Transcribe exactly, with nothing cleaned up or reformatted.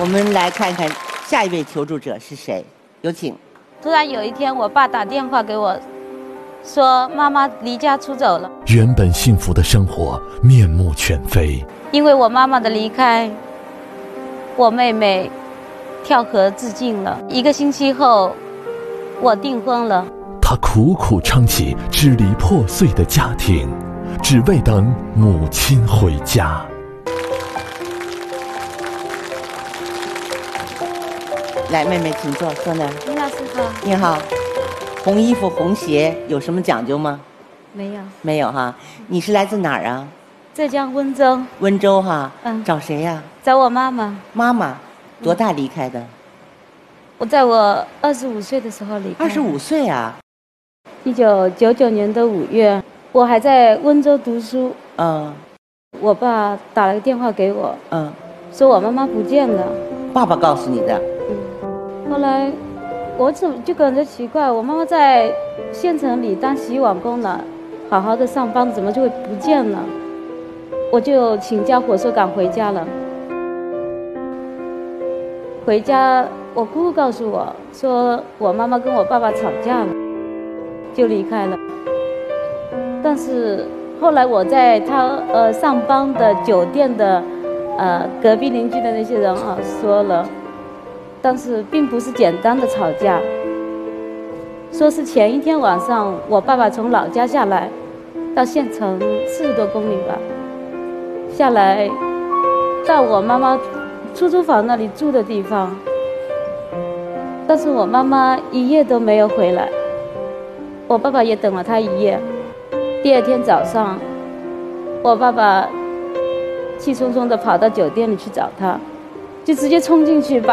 我们来看看下一位求助者是谁，有请。 突然有一天，我爸打电话给我，说妈妈离家出走了。 原本幸福的生活面目全非， 因为我妈妈的离开，我妹妹跳河自尽了。一个星期后，我订婚了。 他苦苦撑起支离破碎的家庭，只为等母亲回家。 来，妹妹请坐，坐那儿。 林老师好。 你好。红衣服红鞋有什么讲究吗？ 没有。 没有哈。你是来自哪儿啊？ 浙江温州。 温州哈。 嗯。 找谁呀？ 找我妈妈。 妈妈，多大离开的？嗯、 我在我二十五岁的时候离开。 二十五岁啊。 一九九九年的五月，我还在温州读书。 嗯。 我爸打了个电话给我。 嗯。 说我妈妈不见了。 爸爸告诉你的。 嗯。后来，我怎么就感觉奇怪？我妈妈在县城里当洗碗工了，好好的上班，怎么就会不见了？我就请假火车赶回家了。回家，我姑姑告诉我说，我妈妈跟我爸爸吵架了。就离开了，但是后来我在他呃上班的酒店的呃隔壁邻居的那些人啊说了，但是并不是简单的吵架，说是前一天晚上我爸爸从老家下来，到县城四十多公里吧，下来到我妈妈出租房那里住的地方，但是我妈妈一夜都没有回来。我爸爸也等了他一夜，第二天早上，我爸爸气冲冲地跑到酒店里去找他，就直接冲进去把